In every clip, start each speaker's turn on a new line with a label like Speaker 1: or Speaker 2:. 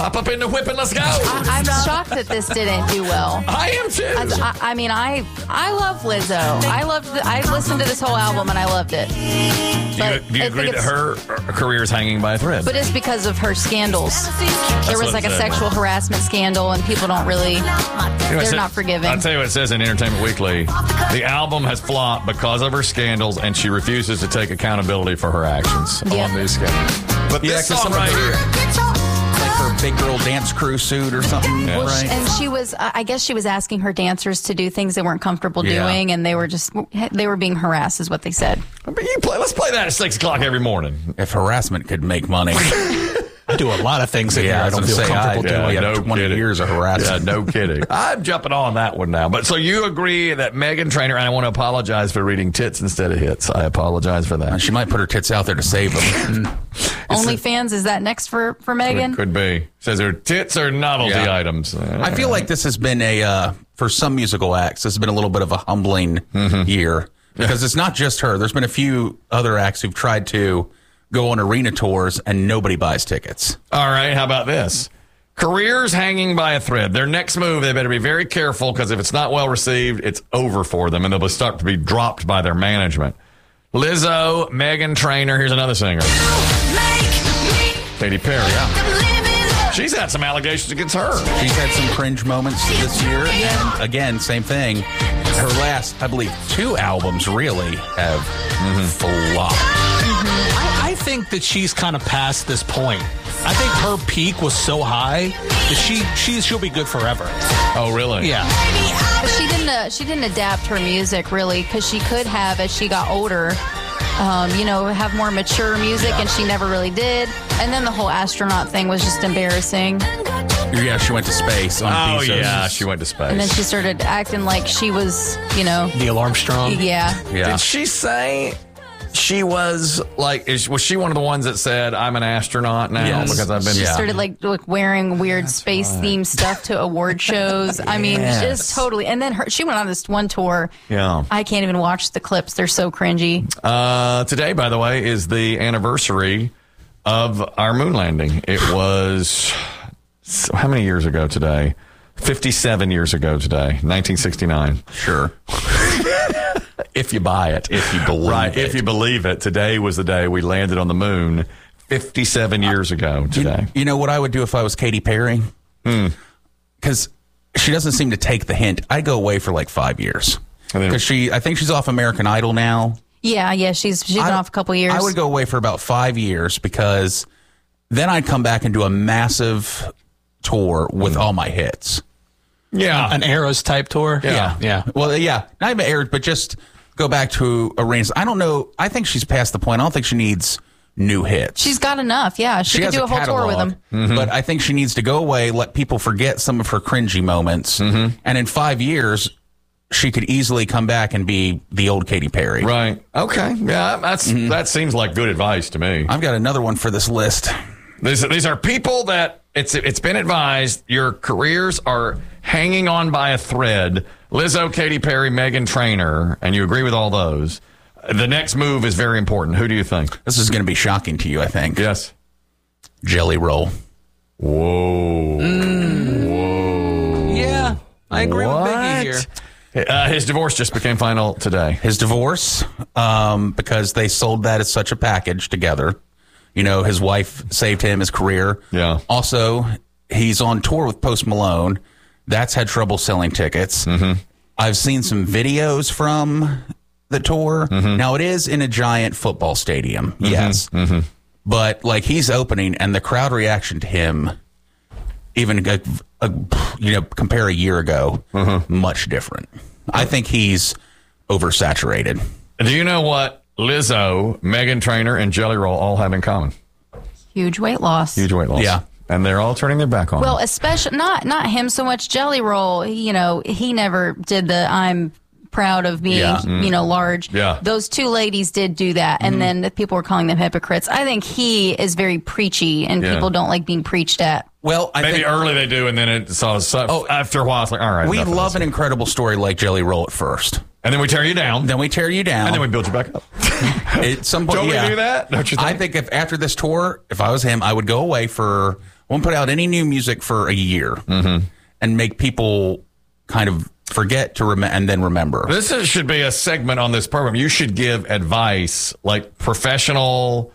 Speaker 1: Hop up in the whip and let's go.
Speaker 2: I'm shocked that this didn't do well.
Speaker 1: I am too.
Speaker 2: I mean, I love Lizzo. I listened to this whole album and I loved it.
Speaker 1: Do you agree that her career is hanging by a thread?
Speaker 2: But it's because of her scandals. There was like a sexual harassment scandal, and people don't really, they're not forgiving.
Speaker 1: I'll tell you what it says in Entertainment Weekly. The album has flopped because of her scandals, and she refuses to take accountability for her actions on these scandals. But this song right here.
Speaker 3: Like her big girl dance crew suit or something.
Speaker 1: Yeah.
Speaker 3: Right?
Speaker 2: And she was, I guess she was asking her dancers to do things they weren't comfortable doing, and they were being harassed, is what they said.
Speaker 1: But let's play that at 6 o'clock every morning.
Speaker 3: If harassment could make money.
Speaker 4: I do a lot of things in here I don't feel comfortable doing.
Speaker 3: Yeah, 20 years of harassment.
Speaker 1: Yeah, no kidding. I'm jumping on that one now. But so you agree that Meghan Trainor, and I want to apologize for reading tits instead of hits. I apologize for that.
Speaker 3: She might put her tits out there to save them.
Speaker 2: OnlyFans, is that next for Meghan?
Speaker 1: Could be. Says her tits are novelty items.
Speaker 3: I feel like this has been for some musical acts, this has been a little bit of a humbling year. Because it's not just her. There's been a few other acts who've tried to go on arena tours and nobody buys tickets.
Speaker 1: All right, how about this? Careers hanging by a thread. Their next move, they better be very careful, because if it's not well received, it's over for them, and they'll start to be dropped by their management. Lizzo, Meghan Trainor, here's another singer. Katy Perry. Yeah. She's had some allegations against her.
Speaker 3: She's had some cringe moments this year, and again, same thing. Her last, I believe, 2 albums really have flopped.
Speaker 4: I think that she's kind of past this point. I think her peak was so high that she'll be good forever.
Speaker 1: Oh, really?
Speaker 4: Yeah.
Speaker 2: But she didn't adapt her music really, because she could have, as she got older, have more mature music, and she never really did. And then the whole astronaut thing was just embarrassing.
Speaker 3: Yeah, she went to space on Bezos.
Speaker 1: Yeah, she went to space.
Speaker 2: And then she started acting like she was,
Speaker 4: Neil Armstrong.
Speaker 2: Yeah.
Speaker 1: Did she say she was was she one of the ones that said, I'm an astronaut now?
Speaker 3: Yes.
Speaker 1: Because I've been.
Speaker 2: She started wearing weird space-themed stuff to award shows. I mean, just totally. And then she went on this one tour.
Speaker 1: Yeah.
Speaker 2: I can't even watch the clips. They're so cringy.
Speaker 1: Today, by the way, is the anniversary of our moon landing. It was, how many years ago today? 57 years ago today, 1969.
Speaker 3: Sure.
Speaker 1: If you buy it.
Speaker 3: If you believe it.
Speaker 1: If you believe it. Today was the day we landed on the moon 57 years ago today.
Speaker 3: You know what I would do if I was Katy Perry? Because she doesn't seem to take the hint. I'd go away for like 5 years. Because I think she's off American Idol now.
Speaker 2: Yeah, she's been off a couple years.
Speaker 3: I would go away for about 5 years, because then I'd come back and do a massive tour with all my hits.
Speaker 1: Yeah.
Speaker 4: An Eras type tour.
Speaker 3: Yeah. Well, yeah. Not even Eras, but just go back to arenas. I don't know. I think she's past the point. I don't think she needs new hits.
Speaker 2: She's got enough. Yeah, she could do a whole tour with them.
Speaker 3: But I think she needs to go away, let people forget some of her cringy moments, and in 5 years, she could easily come back and be the old Katy Perry.
Speaker 1: Right. Okay. Yeah, that seems like good advice to me.
Speaker 3: I've got another one for this list.
Speaker 1: These are people that it's been advised your careers are hanging on by a thread. Lizzo, Katy Perry, Meghan Trainor, and you agree with all those. The next move is very important. Who do you think?
Speaker 3: This is going to be shocking to you, I think.
Speaker 1: Yes.
Speaker 3: Jelly Roll.
Speaker 1: Whoa. Whoa.
Speaker 4: Yeah, I agree with Biggie here.
Speaker 1: His divorce just became final today.
Speaker 3: His divorce, because they sold that as such a package together. His wife saved him, his career.
Speaker 1: Yeah.
Speaker 3: Also, he's on tour with Post Malone. That's had trouble selling tickets. I've seen some videos from the tour. Now, it is in a giant football stadium, yes. But, he's opening, and the crowd reaction to him, even, compare a year ago, much different. I think he's oversaturated.
Speaker 1: Do you know what Lizzo, Meghan Trainor, and Jelly Roll all have in common?
Speaker 2: Huge weight loss.
Speaker 1: Huge weight loss.
Speaker 3: Yeah.
Speaker 1: And they're all turning their back on
Speaker 2: Well,
Speaker 1: him.
Speaker 2: especially not him so much. Jelly Roll, he never did the I'm proud of being, large.
Speaker 1: Yeah.
Speaker 2: Those two ladies did do that, and then the people were calling them hypocrites. I think he is very preachy, and people don't like being preached at.
Speaker 3: Well, I
Speaker 1: Maybe
Speaker 3: think
Speaker 1: early they do, and then after a while, it's like, all right.
Speaker 3: we love an incredible story like Jelly Roll at first.
Speaker 1: And then we tear you down.
Speaker 3: Then we tear you down.
Speaker 1: And then we build you back up.
Speaker 3: At some point,
Speaker 1: Don't we do that? Don't you think?
Speaker 3: I think if after this tour, if I was him, I would go away for won't put out any new music for a year and make people kind of forget to and then remember.
Speaker 1: Should be a segment on this program. You should give advice, like professional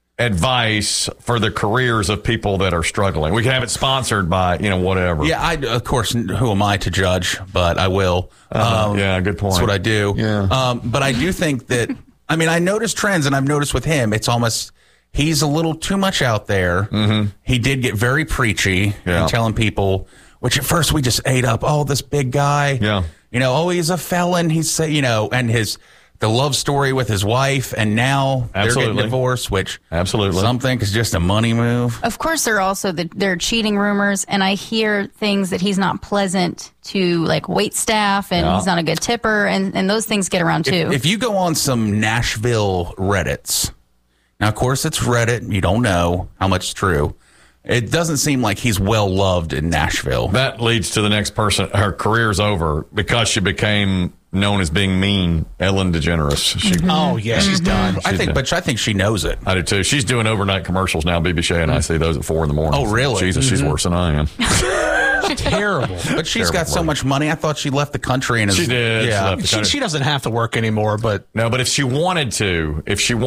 Speaker 1: advice for the careers of people that are struggling. We can have it sponsored by, whatever.
Speaker 3: Yeah, of course, who am I to judge? But I will.
Speaker 1: Yeah, good point.
Speaker 3: That's what I do.
Speaker 1: Yeah.
Speaker 3: But I do think that, I noticed trends, and I've noticed with him, it's almost, he's a little too much out there. Mm-hmm. He did get very preachy and telling people, which at first we just ate up, this big guy.
Speaker 1: Yeah.
Speaker 3: He's a felon. He's, and the love story with his wife, and now they're getting divorced, which some think is just a money move.
Speaker 2: Of course, there are also there are cheating rumors, and I hear things that he's not pleasant to wait staff, and he's not a good tipper, and those things get around too.
Speaker 3: If you go on some Nashville Reddits, now of course it's Reddit, you don't know how much is true. It doesn't seem like he's well loved in Nashville.
Speaker 1: That leads to the next person. Her career's over because she became known as being mean. Ellen DeGeneres.
Speaker 4: She's done.
Speaker 3: I think she knows it.
Speaker 1: I do too. She's doing overnight commercials now. BB Shea and I see those at 4 a.m.
Speaker 3: Oh, really?
Speaker 1: Jesus, she's worse than I am.
Speaker 4: Terrible.
Speaker 3: But she's got so much money. I thought she left the country and
Speaker 1: she did.
Speaker 3: Yeah,
Speaker 4: she doesn't have to work anymore. But
Speaker 1: no. But if she wanted to,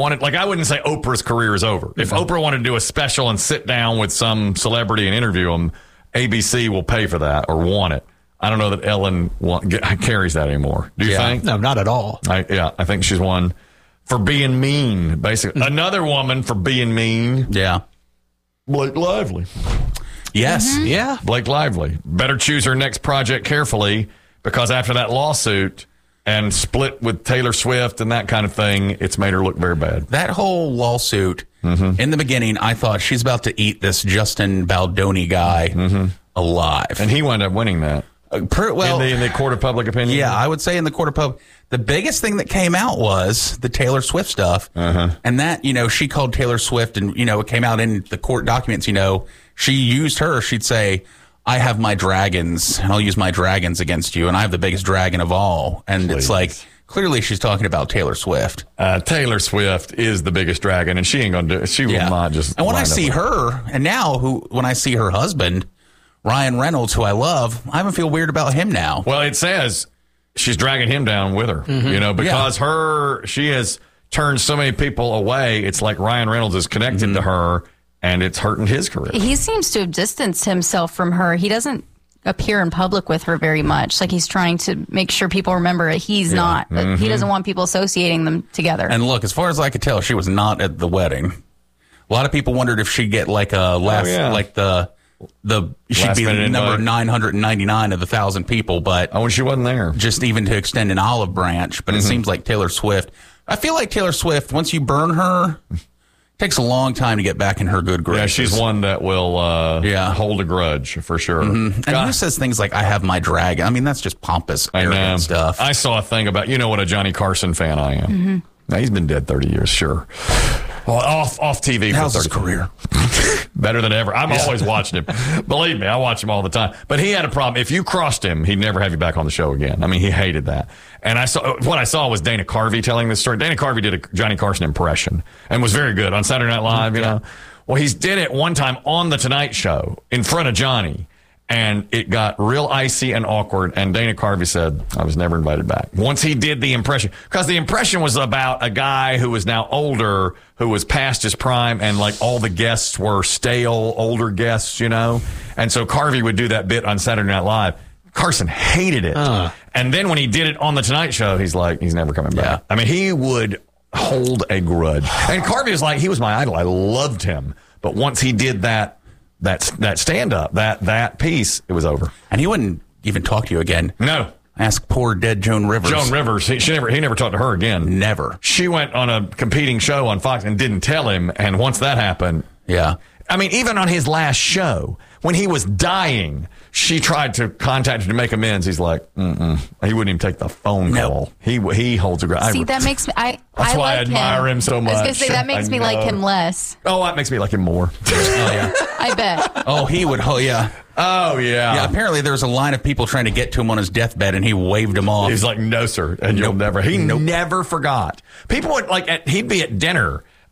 Speaker 1: I wouldn't say Oprah's career is over. If Oprah wanted to do a special and sit down with some celebrity and interview them, ABC will pay for that or want it. I don't know that Ellen carries that anymore. Do you think?
Speaker 4: No, not at all.
Speaker 1: I think she's one for being mean, basically. Another woman for being mean.
Speaker 3: Yeah.
Speaker 1: Blake Lively.
Speaker 3: Yes.
Speaker 4: Mm-hmm. Yeah.
Speaker 1: Blake Lively. Better choose her next project carefully, because after that lawsuit and split with Taylor Swift and that kind of thing, it's made her look very bad.
Speaker 3: That whole lawsuit, in the beginning, I thought she's about to eat this Justin Baldoni guy alive.
Speaker 1: And he wound up winning that. In the court of public opinion?
Speaker 3: Yeah, I would say in the court of public. The biggest thing that came out was the Taylor Swift stuff. And that, she called Taylor Swift, and, it came out in the court documents, she used her. She'd say, I have my dragons, and I'll use my dragons against you, and I have the biggest dragon of all. And it's like, clearly she's talking about Taylor Swift.
Speaker 1: Taylor Swift is the biggest dragon, and she ain't going to do it. She will not just.
Speaker 3: And when I see her, and now when I see her husband, Ryan Reynolds, who I love, I even feel weird about him now.
Speaker 1: Well, it says she's dragging him down with her, because she has turned so many people away. It's like Ryan Reynolds is connected to her, and it's hurting his career.
Speaker 2: He seems to have distanced himself from her. He doesn't appear in public with her very much. Like, he's trying to make sure people remember it. He's not. But he doesn't want people associating them together.
Speaker 3: And look, as far as I could tell, she was not at the wedding. A lot of people wondered if she'd get like a she'd be the number 999 of the 1,000 people, but
Speaker 1: she wasn't there.
Speaker 3: Just even to extend an olive branch. But it seems like Taylor Swift. I feel like Taylor Swift, once you burn her, takes a long time to get back in her good graces.
Speaker 1: Yeah, she's one that will hold a grudge for sure.
Speaker 3: And who says things like, I have my dragon? I mean, that's just pompous, arrogant stuff.
Speaker 1: I saw a thing about, what a Johnny Carson fan I am. Now, he's been dead 30 years, sure. Well, off TV.
Speaker 3: How's his career?
Speaker 1: Better than ever. I'm always watching him. Believe me, I watch him all the time. But he had a problem. If you crossed him, he'd never have you back on the show again. I mean, he hated that. And what I saw was Dana Carvey telling this story. Dana Carvey did a Johnny Carson impression and was very good on Saturday Night Live, you know. Well, he did it one time on The Tonight Show in front of Johnny. And it got real icy and awkward. And Dana Carvey said, I was never invited back. Once he did the impression, because the impression was about a guy who was now older, who was past his prime, and like all the guests were stale, older guests, And so Carvey would do that bit on Saturday Night Live. Carson hated it. And then when he did it on The Tonight Show, he's like, he's never coming back. Yeah. I mean, he would hold a grudge. And Carvey was like, he was my idol. I loved him. But once he did that stand-up, that piece, it was over.
Speaker 3: And he wouldn't even talk to you again.
Speaker 1: No.
Speaker 3: Ask poor dead Joan Rivers.
Speaker 1: Joan Rivers, he never talked to her again.
Speaker 3: Never.
Speaker 1: She went on a competing show on Fox and didn't tell him, and once that happened...
Speaker 3: Yeah.
Speaker 1: I mean, even on his last show, when he was dying, she tried to contact him to make amends. He's like, He wouldn't even take the phone call. He holds a grudge.
Speaker 2: See, that makes me...
Speaker 1: That's why I admire him so much.
Speaker 2: I was going to say, that makes me like him less.
Speaker 1: Oh, that makes me like him more.
Speaker 2: I bet.
Speaker 3: Oh, he would... Oh, yeah.
Speaker 1: Oh, yeah.
Speaker 3: Yeah, apparently there was a line of people trying to get to him on his deathbed, and he waved them off.
Speaker 1: He's like, no, sir. And you'll never... He never forgot. People would, he'd be at dinner...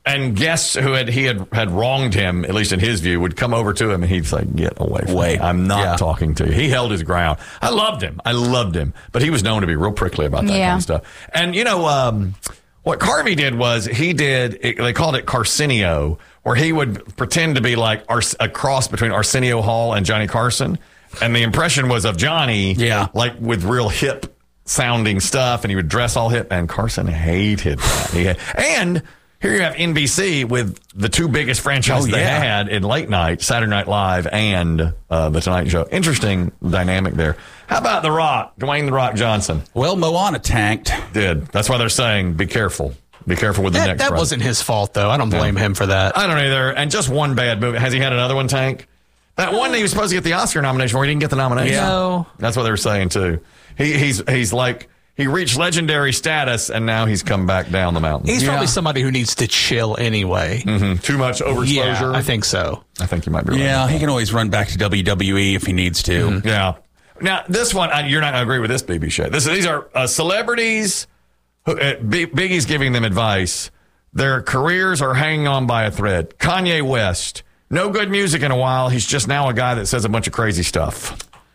Speaker 1: And guests who had wronged him, at least in his view, would come over to him and he'd say, "Get away from me. I'm not talking to you." He held his ground. I loved him. But he was known to be real prickly about that kind of stuff. And, what Carvey did was they called it Carcinio, where he would pretend to be like a cross between Arsenio Hall and Johnny Carson. And the impression was of Johnny, like with real hip sounding stuff, and he would dress all hip. And Carson hated that. And here you have NBC with the two biggest franchises they had in late night, Saturday Night Live and The Tonight Show. Interesting dynamic there. How about The Rock, Dwayne "The Rock" Johnson?
Speaker 3: Well, Moana tanked.
Speaker 1: That's why they're saying be careful. Be careful with the next
Speaker 4: That
Speaker 1: run.
Speaker 4: wasn't his fault, though. I don't blame him for that.
Speaker 1: I don't either. And just one bad movie. Has he had another one tank? That one that he was supposed to get the Oscar nomination for, he didn't get the nomination.
Speaker 4: No.
Speaker 1: That's what they were saying, too. He's like... He reached legendary status, and now he's come back down the mountain.
Speaker 4: He's probably somebody who needs to chill anyway.
Speaker 1: Too much overexposure?
Speaker 4: Yeah, I think so.
Speaker 1: I think you might be right.
Speaker 3: Yeah, he can always run back to WWE if he needs to.
Speaker 1: Yeah. Now, this one, you're not going to agree with this, BB Shay. These are celebrities. Biggie's giving them advice. Their careers are hanging on by a thread. Kanye West. No good music in a while. He's just now a guy that says a bunch of crazy stuff.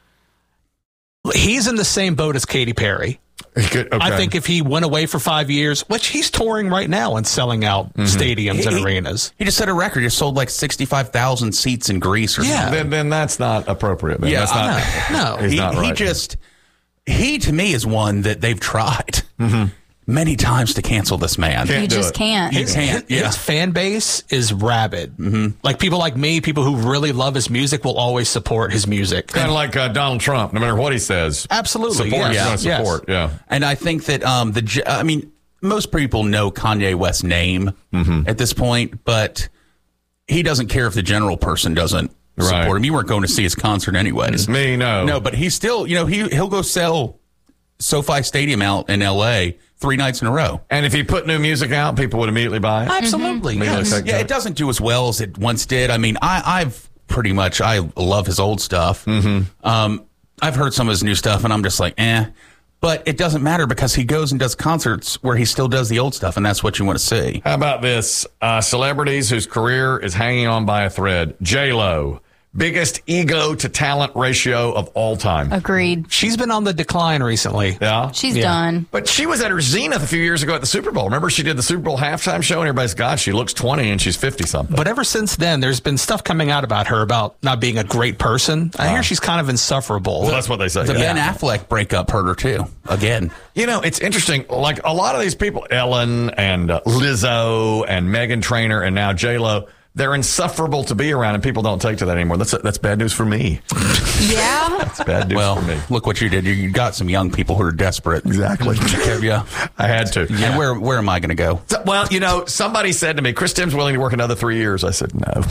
Speaker 4: He's in the same boat as Katy Perry.
Speaker 1: Okay.
Speaker 4: I think if he went away for 5 years, which he's touring right now and selling out stadiums and arenas.
Speaker 3: He just set a record. He sold like 65,000 seats in Greece or something.
Speaker 1: Then that's not appropriate. Then.
Speaker 3: Yeah,
Speaker 1: that's not,
Speaker 4: no.
Speaker 1: He's not right.
Speaker 3: He to me is one that they've tried many times to cancel this man.
Speaker 2: You just can't.
Speaker 4: His fan base is rabid. Like people like me, people who really love his music will always support his music.
Speaker 1: Kind of like Donald Trump, no matter what he says.
Speaker 4: Absolutely.
Speaker 1: Support.
Speaker 4: Yes.
Speaker 1: Support. Yeah.
Speaker 3: And I think that most people know Kanye West's name at this point, but he doesn't care if the general person doesn't support him. You weren't going to see his concert anyways.
Speaker 1: Me, no.
Speaker 3: No, but he's still, he'll go sell SoFi Stadium out in L.A. 3 nights in a row.
Speaker 1: And if he put new music out, people would immediately buy it?
Speaker 4: Absolutely. Yes.
Speaker 3: Yeah, it doesn't do as well as it once did. I mean, I've pretty much, I love his old stuff. I've heard some of his new stuff, and I'm just like, eh. But it doesn't matter because he goes and does concerts where he still does the old stuff, and that's what you want to see.
Speaker 1: How about this? Celebrities whose career is hanging on by a thread. J-Lo. Biggest ego to talent ratio of all time.
Speaker 2: Agreed.
Speaker 4: She's been on the decline recently.
Speaker 1: Yeah.
Speaker 2: She's done.
Speaker 1: But she was at her zenith a few years ago at the Super Bowl. Remember, she did the Super Bowl halftime show, and everybody's, God, she looks 20 and she's 50-something.
Speaker 4: But ever since then, there's been stuff coming out about her about not being a great person. I hear she's kind of insufferable.
Speaker 1: Well, that's what they say.
Speaker 3: The Ben Affleck breakup hurt her, too. Again.
Speaker 1: It's interesting. Like, a lot of these people, Ellen and Lizzo and Meghan Trainor and now J-Lo, they're insufferable to be around, and people don't take to that anymore. That's bad news for me.
Speaker 2: Yeah.
Speaker 1: That's bad news for me.
Speaker 3: Look what you did. You got some young people who are desperate.
Speaker 1: Exactly.
Speaker 3: Yeah.
Speaker 1: I had to.
Speaker 3: Yeah. And where am I going to go?
Speaker 1: So, well, somebody said to me, Chris Tim's willing to work another 3 years. I said, no.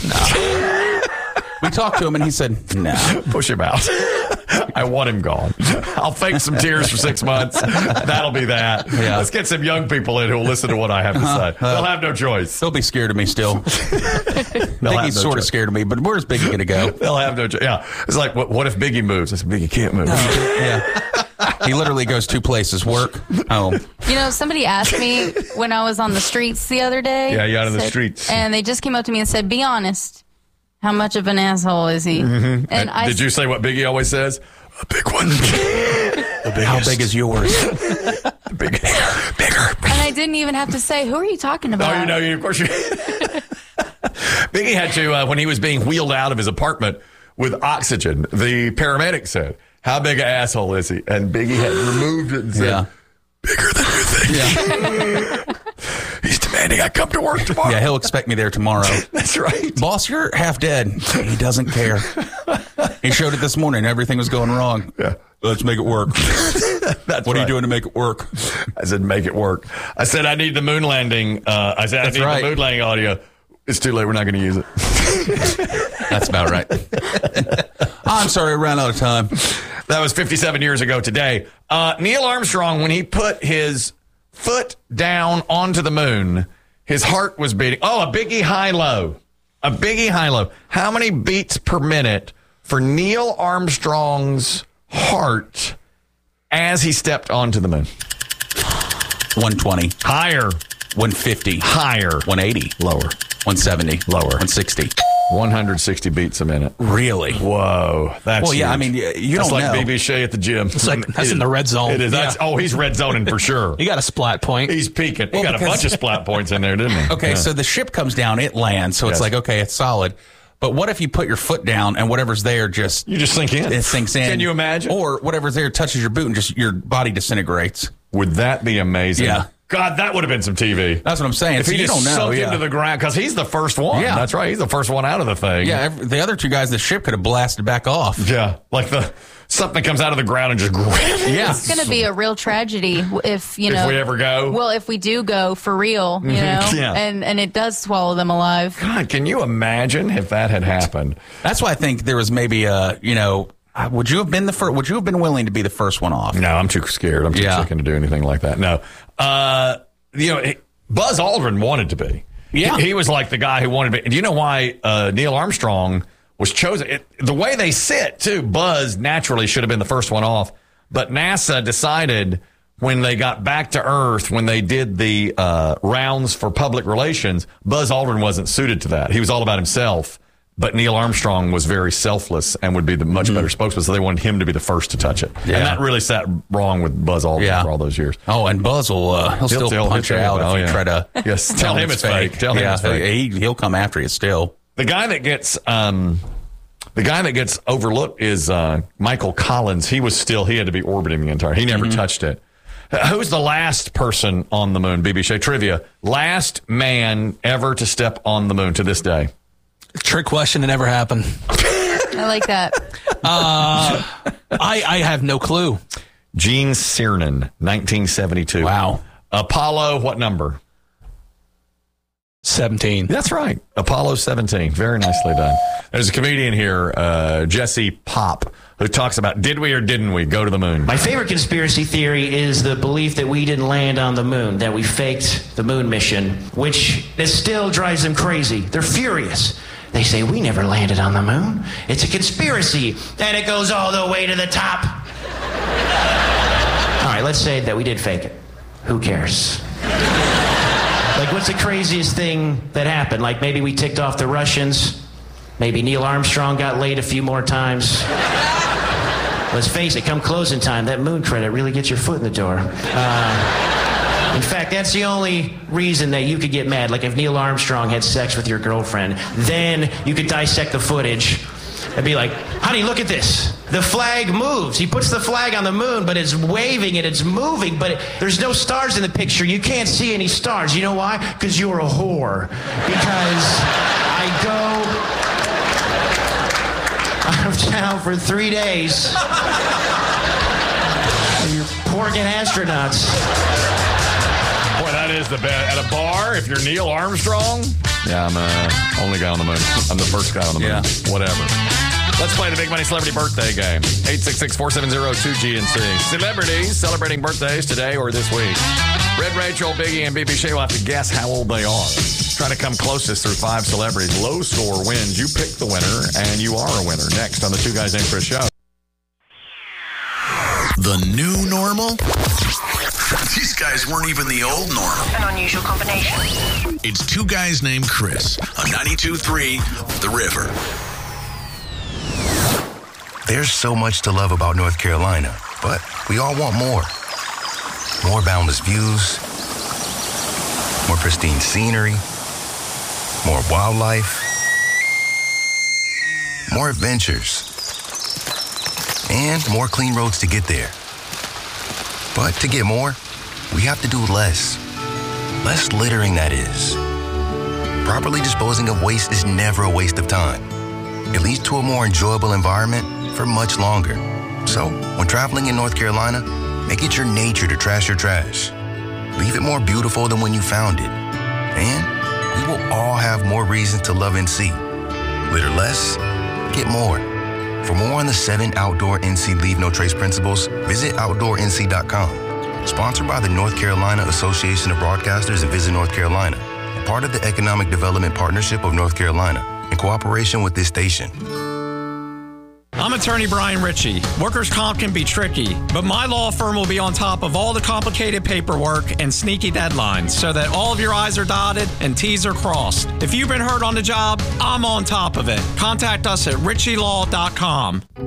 Speaker 3: We talked to him, and he said, no.
Speaker 1: Push him out. I want him gone. I'll fake some tears for 6 months. That'll be that.
Speaker 3: Yeah.
Speaker 1: Let's get some young people in who will listen to what I have to say. They'll have no choice.
Speaker 3: They'll be scared of me still. Biggie's sort of scared of me, but where's Biggie going to go?
Speaker 1: They'll have no choice. Yeah. It's like, what if Biggie moves? I said, Biggie can't move.
Speaker 3: Yeah. He literally goes 2 places, work, home.
Speaker 2: Somebody asked me when I was on the streets the other day.
Speaker 1: Yeah, you out in the streets.
Speaker 2: And they just came up to me and said, be honest. How much of an asshole is he?
Speaker 1: And did you say what Biggie always says? A big one.
Speaker 3: How big is yours?
Speaker 1: Bigger.
Speaker 2: And I didn't even have to say, who are you talking about?
Speaker 1: Oh, of course you. Biggie had to, when he was being wheeled out of his apartment with oxygen, the paramedic said, how big an asshole is he? And Biggie had removed it and said, bigger than you think. Yeah. He's demanding I come to work tomorrow.
Speaker 3: Yeah, he'll expect me there tomorrow.
Speaker 1: That's right.
Speaker 3: Boss, you're half dead. He doesn't care. He showed it this morning. Everything was going wrong.
Speaker 1: Yeah.
Speaker 3: Let's make it work.
Speaker 1: What
Speaker 3: are you doing to make it work?
Speaker 1: I said, make it work. I said, I need the moon landing. The moon landing audio. It's too late. We're not going to use it.
Speaker 3: That's about right. I'm sorry, I ran out of time.
Speaker 1: That was 57 years ago today. Neil Armstrong, when he put his foot down onto the moon, his heart was beating. Oh, a biggie high-low. A biggie high-low. How many beats per minute for Neil Armstrong's heart as he stepped onto the moon?
Speaker 3: 120.
Speaker 1: Higher.
Speaker 3: 150.
Speaker 1: Higher.
Speaker 3: 180.
Speaker 1: Lower.
Speaker 3: 170.
Speaker 1: Lower.
Speaker 3: 160.
Speaker 1: 160 beats a minute.
Speaker 3: Really?
Speaker 1: Whoa. That's
Speaker 3: Well, yeah,
Speaker 1: huge.
Speaker 3: I mean, you
Speaker 1: that's
Speaker 3: don't
Speaker 1: like
Speaker 3: know.
Speaker 1: BB Shea at the gym.
Speaker 4: It's like that's in the red zone.
Speaker 1: It is.
Speaker 4: Yeah.
Speaker 1: He's red zoning for sure.
Speaker 4: He got a splat point.
Speaker 1: He's peaking. He
Speaker 3: Well,
Speaker 1: got a
Speaker 3: because-
Speaker 1: bunch of splat points in there, didn't he?
Speaker 3: Okay,
Speaker 1: Yeah.
Speaker 3: so the ship comes down, it lands, so it's
Speaker 1: Yes.
Speaker 3: like, okay, it's solid. But what if you put your foot down and whatever's there just
Speaker 1: You just sink in.
Speaker 3: it sinks in?
Speaker 1: Can you imagine?
Speaker 3: Or whatever's there touches your boot and just your body disintegrates.
Speaker 1: Would that be amazing?
Speaker 3: Yeah.
Speaker 1: God, that would have been some TV.
Speaker 3: That's what I'm saying.
Speaker 1: If
Speaker 3: So
Speaker 1: he
Speaker 3: you
Speaker 1: just
Speaker 3: don't know,
Speaker 1: sunk
Speaker 3: yeah.
Speaker 1: into the ground, because he's the first one.
Speaker 3: Yeah.
Speaker 1: That's right. He's the first one out of the thing.
Speaker 3: Yeah, the other two guys in the ship could have blasted back off.
Speaker 1: Yeah. Like something comes out of the ground and just grabs it.
Speaker 3: Yeah.
Speaker 2: It's going to be a real tragedy if, you know.
Speaker 1: If we ever go.
Speaker 2: Well, if we do go for real, you know,
Speaker 1: Yeah.
Speaker 2: and it does swallow them alive.
Speaker 1: God, can you imagine if that had happened?
Speaker 3: That's why I think there was maybe would you have been would you have been willing to be the first one off?
Speaker 1: No, I'm too scared. I'm too
Speaker 3: Yeah.
Speaker 1: chicken to do anything like that. No. Buzz Aldrin wanted to be.
Speaker 3: Yeah.
Speaker 1: He was like the guy who wanted to be. Do you know why Neil Armstrong was chosen? The way they sit, too, Buzz naturally should have been the first one off. But NASA decided when they got back to Earth, when they did the rounds for public relations, Buzz Aldrin wasn't suited to that. He was all about himself. But Neil Armstrong was very selfless and would be the much better spokesman, so they wanted him to be the first to touch it.
Speaker 3: Yeah.
Speaker 1: And that really sat wrong with Buzz Aldrin for all those years.
Speaker 3: Oh, and Buzz will he'll still punch you out if you try to
Speaker 1: Yes, tell him it's fake. Tell him it's fake.
Speaker 3: He'll come after you still.
Speaker 1: The guy that gets overlooked is Michael Collins. He had to be orbiting the entire. He never touched it. Who's the last person on the moon? BB Shea trivia. Last man ever to step on the moon to this day.
Speaker 4: Trick question. It never happened.
Speaker 2: I like that.
Speaker 4: I have no clue.
Speaker 1: Gene Cernan, 1972.
Speaker 3: Wow.
Speaker 1: Apollo, what number?
Speaker 4: 17.
Speaker 1: That's right. Apollo 17. Very nicely done. There's a comedian here, Jesse Pop, who talks about did we or didn't we go to the moon?
Speaker 5: My favorite conspiracy theory is the belief that we didn't land on the moon, that we faked the moon mission, which it still drives them crazy. They're furious. They say, we never landed on the moon. It's a conspiracy. And it goes all the way to the top. All right, let's say that we did fake it. Who cares? Like, what's the craziest thing that happened? Like, maybe we ticked off the Russians. Maybe Neil Armstrong got laid a few more times. Let's face it, come closing time, that moon credit really gets your foot in the door. In fact, that's the only reason that you could get mad. Like if Neil Armstrong had sex with your girlfriend, then you could dissect the footage and be like, honey, look at this. The flag moves. He puts the flag on the moon, but it's waving and it's moving, but there's no stars in the picture. You can't see any stars. You know why? Because you're a whore. Because I go out of town for 3 days. You're porking astronauts.
Speaker 1: Boy, that is the best. At a bar, if you're Neil Armstrong, yeah, I'm the only guy on the moon. I'm the first guy on the moon.
Speaker 3: Yeah.
Speaker 1: Whatever. Let's play the Big Money Celebrity Birthday Game. 866-470-2GNC. Celebrities celebrating birthdays today or this week. Red Rachel, Biggie, and BB Shea will have to guess how old they are. Try to come closest through 5 celebrities. Low score wins. You pick the winner, and you are a winner. Next on the Two Guys Named Chris show.
Speaker 6: The new normal? These guys weren't even the old normal.
Speaker 7: An unusual combination.
Speaker 6: It's Two Guys Named Chris on 92.3 The River.
Speaker 8: There's so much to love about North Carolina, but we all want more. More boundless views, more pristine scenery, more wildlife, more adventures, and more clean roads to get there. But to get more, we have to do less. Less littering, that is. Properly disposing of waste is never a waste of time. It leads to a more enjoyable environment for much longer. So, when traveling in North Carolina, make it your nature to trash your trash. Leave it more beautiful than when you found it. And we will all have more reasons to love NC. Litter less, get more. For more on the 7 Outdoor NC Leave No Trace principles, visit OutdoorNC.com. Sponsored by the North Carolina Association of Broadcasters and Visit North Carolina. Part of the Economic Development Partnership of North Carolina, in cooperation with this station.
Speaker 7: I'm attorney Brian Ritchie. Workers' comp can be tricky, but my law firm will be on top of all the complicated paperwork and sneaky deadlines so that all of your I's are dotted and T's are crossed. If you've been hurt on the job, I'm on top of it. Contact us at ritchielaw.com.